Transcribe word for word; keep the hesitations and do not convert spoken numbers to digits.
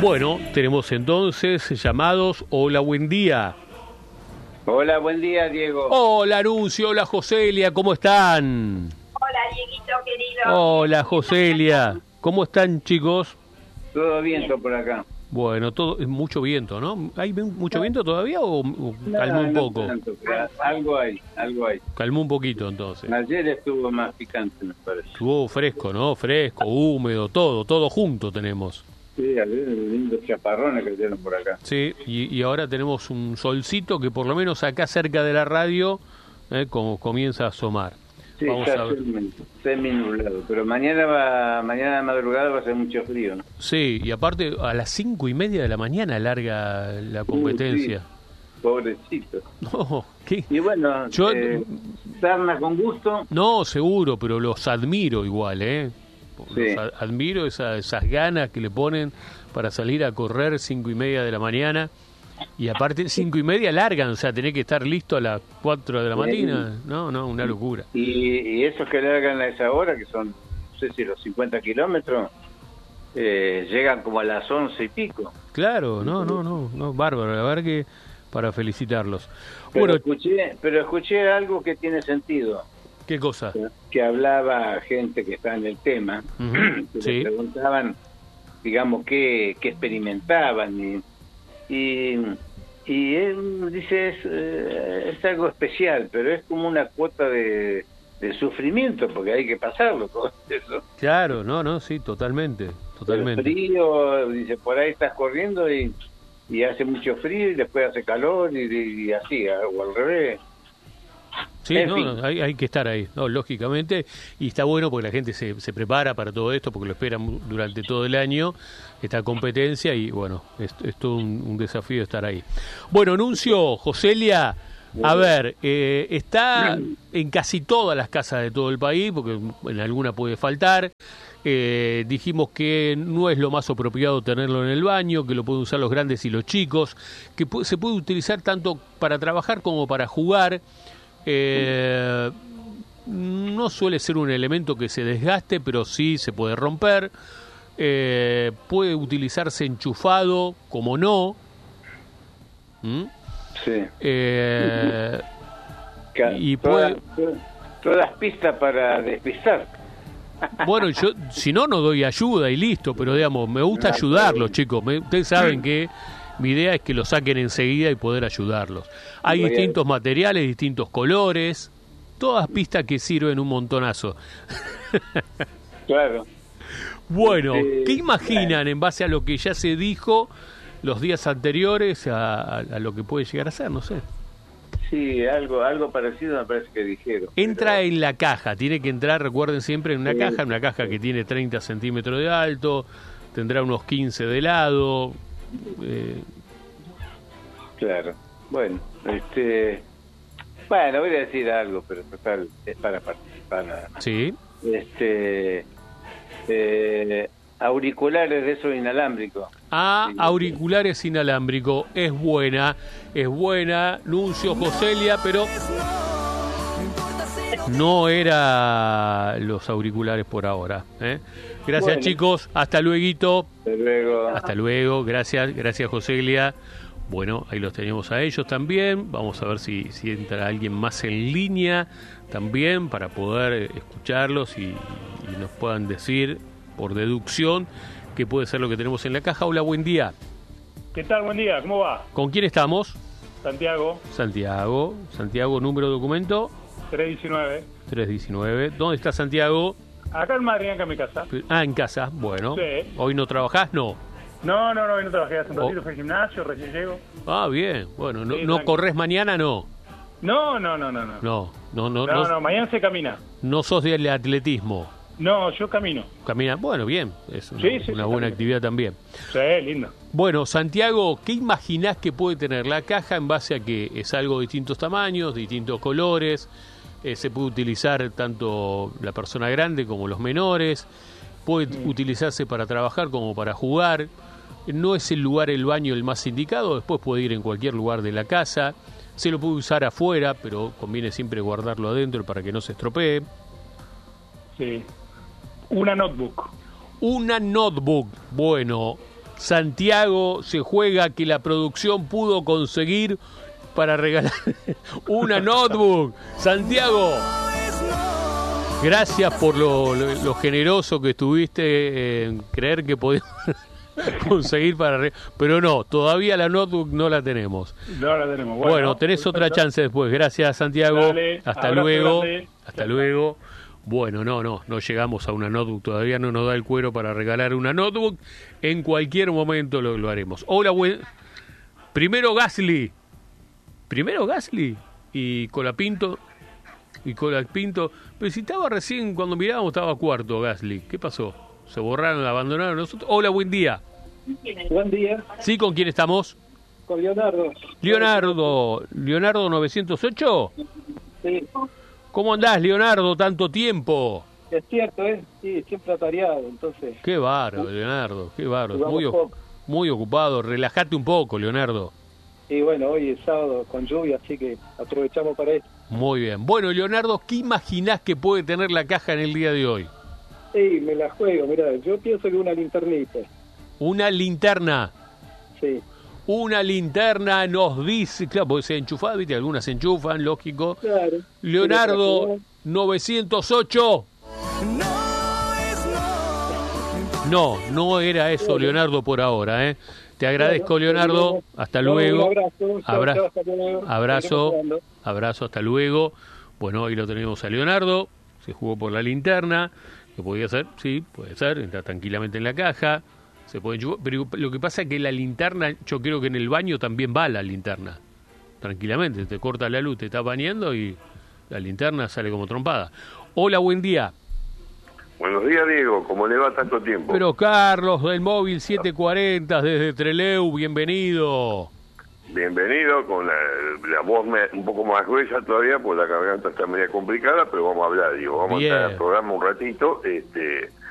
Bueno, tenemos entonces llamados. Hola, buen día. Hola, buen día, Diego. Hola, Anuncio. Hola, Joselia. ¿Cómo están? Hola, Dieguito, querido. Hola, Joselia. ¿Cómo están, chicos? Todo viento por acá. Bueno, todo mucho viento, ¿no? ¿Hay mucho viento todavía o, o No, calmó un no poco? tanto, pero algo hay, algo hay. Calmó un poquito, entonces. Ayer estuvo más picante, me parece. Estuvo fresco, ¿no? Fresco, húmedo, todo, todo junto tenemos. Sí, ayer lindos chaparrones que dieron por acá. Sí, y, y ahora tenemos un solcito que por lo menos acá cerca de la radio eh, como comienza a asomar. Sí, Vamos está a ver. semi, semi nublado, pero mañana va, mañana de madrugada va a ser mucho frío, ¿no? Sí, y aparte a las cinco y media de la mañana larga la competencia. Uh, sí. Pobrecito. No, ¿qué? Y bueno, Yo, eh, sarna con gusto. no, seguro, pero los admiro igual, ¿eh? Sí. Los ad- admiro esa, esas ganas que le ponen para salir a correr cinco y media de la mañana. Y aparte cinco y media largan, o sea, tenés que estar listo a las cuatro de la mañana. No, no, una locura. Y, y esos que largan a esa hora, que son, no sé si los cincuenta kilómetros, eh, llegan como a las once y pico. Claro, no, no, no, no, bárbaro, la verdad que para felicitarlos. Pero, Bueno, escuché, pero escuché algo que tiene sentido, ¿qué cosa? que hablaba gente que está en el tema, Ujú, que sí. le preguntaban, digamos, qué, qué experimentaban, y, y, y él dice, es, eh, es algo especial, pero es como una cuota de, de sufrimiento, porque hay que pasarlo todo eso. Claro, no, no, sí, totalmente, El totalmente. frío, dice, por ahí estás corriendo y, y hace mucho frío y después hace calor y, y así, o al revés. Sí, En no, fin. no, hay, hay que estar ahí, no, lógicamente, y está bueno porque la gente se, se prepara para todo esto, porque lo esperan durante todo el año, esta competencia, y bueno, es, es todo un, un desafío estar ahí. Bueno, Nuncio, Joselia, a ver, eh, está en casi todas las casas de todo el país, porque en alguna puede faltar. Eh, dijimos que no es lo más apropiado tenerlo en el baño, que lo pueden usar los grandes y los chicos, que pu- se puede utilizar tanto para trabajar como para jugar. Eh, no suele ser un elemento que se desgaste, pero sí se puede romper. Eh, puede utilizarse enchufado, como no. ¿Mm? Sí. Eh, Ca- y todas, puede- todas pistas para despistar. bueno, yo si no, no doy ayuda y listo, pero digamos, me gusta ayudarlos, chicos. Me- ustedes saben que mi idea es que lo saquen enseguida y poder ayudarlos. Hay Muy bien. distintos materiales, distintos colores, todas pistas que sirven un montonazo. Claro. Bueno, Eh, ¿qué imaginan en base a lo que ya se dijo los días anteriores a, a- a lo que puede llegar a ser? No sé. Sí, algo algo parecido me parece que dijeron. Entra pero- en la caja, tiene que entrar, recuerden siempre, en una Sí. caja, una caja que tiene treinta centímetros de alto, tendrá unos quince de lado. Eh, Claro. Bueno, este... Bueno, voy a decir algo, pero total, es para participar nada más. sí, Este... Eh, auriculares de esos inalámbricos. a Sí. auriculares inalámbrico, es buena, es buena, Nuncio, Joselia, pero no era los auriculares por ahora. ¿eh? Gracias, Bueno. chicos, hasta luego. Hasta luego. Hasta luego, gracias, gracias Joselia. Bueno, ahí los tenemos a ellos también. Vamos a ver si, si entra alguien más en línea también para poder escucharlos y, y nos puedan decir por deducción qué puede ser lo que tenemos en la caja. Hola, buen día. ¿Qué tal? Buen día, ¿cómo va? ¿Con quién estamos? Santiago, Santiago. Santiago, número de documento trescientos diecinueve. trescientos diecinueve. ¿Dónde está Santiago? Acá en Madrid, acá en mi casa. Ah, en casa. Bueno. Sí. ¿Hoy no trabajás? No. No, no, no, hoy no trabajé hace un Oh. ratito, fui al gimnasio, recién llego. Ah, bien. Bueno, ¿no, Sí, no tranqui. corres mañana? No. No, no, no, no, no. No, no, no. No, no, no, mañana se camina. no sos del atletismo. No, yo camino. Camina, bueno, bien, es una, Sí, sí, una sí, buena camino. actividad también. Sí, lindo. Bueno, Santiago, ¿qué imaginás que puede tener la caja en base a que es algo de distintos tamaños, distintos colores? Eh, se puede utilizar tanto la persona grande como los menores, puede Mm. utilizarse para trabajar como para jugar. No es el lugar, el baño, el más indicado, después puede ir en cualquier lugar de la casa. Se lo puede usar afuera, pero conviene siempre guardarlo adentro para que no se estropee. Sí. Una notebook. Una notebook, bueno, Santiago se juega que la producción pudo conseguir para regalar una notebook. Santiago, gracias por lo, lo, lo generoso que estuviste en creer que podíamos conseguir para... Re... Pero no, todavía la notebook no la tenemos. No la tenemos. Bueno, bueno tenés perfecto. otra chance después. Gracias, Santiago. Dale, hasta abrazo luego. grande. Hasta luego. Bueno, no, no, no llegamos a una notebook. Todavía no nos da el cuero para regalar una notebook. En cualquier momento lo, lo haremos. Hola, buen... Primero Gasly. Primero Gasly. Y Colapinto... Y Colapinto, pero si estaba recién, cuando mirábamos estaba cuarto Gasly. ¿Qué pasó? ¿Se borraron, abandonaron nosotros? Hola, buen día. Buen día. ¿Sí? ¿Con quién estamos? Con Leonardo. Leonardo. ¿Leonardo novecientos ocho? Sí. ¿Cómo andás, Leonardo? Tanto tiempo. Es cierto, ¿eh? Sí, siempre atareado, entonces. Qué bárbaro, Leonardo. Qué bárbaro. Jugamos Muy, poco. muy ocupado. Relájate un poco, Leonardo. Y bueno, hoy es sábado con lluvia, así que aprovechamos para esto. Muy bien. Bueno, Leonardo, ¿qué imaginás que puede tener la caja en el día de hoy? Sí, me la juego, mirá, yo pienso que una linternita. Una linterna. Sí. Una linterna nos dice, claro, porque se enchufa, viste, algunas se enchufan, lógico. Claro. Leonardo novecientos ocho. No, no era eso, Leonardo, por ahora, ¿eh? Te agradezco, Leonardo. Hasta luego. Un abrazo. Abra- Chao, chao, hasta luego. Abrazo. Seguiremos jugando. Abrazo, hasta luego. Bueno, hoy lo tenemos a Leonardo. Se jugó por la linterna. Que podía ser, sí, puede ser. Entra tranquilamente en la caja. Se puede enchufar. Pero lo que pasa es que la linterna, yo creo que en el baño también va la linterna. Tranquilamente, te corta la luz, te está bañando y la linterna sale como trompada. Hola, buen día. Buenos días, Diego. ¿Cómo le va tanto tiempo? Pero Carlos, del móvil setecientos cuarenta desde Trelew, bienvenido. Bienvenido, con la, la voz me- un poco más gruesa todavía, porque la garganta está media complicada, pero vamos a hablar, Diego. Vamos Bien. a estar al programa un ratito. Este,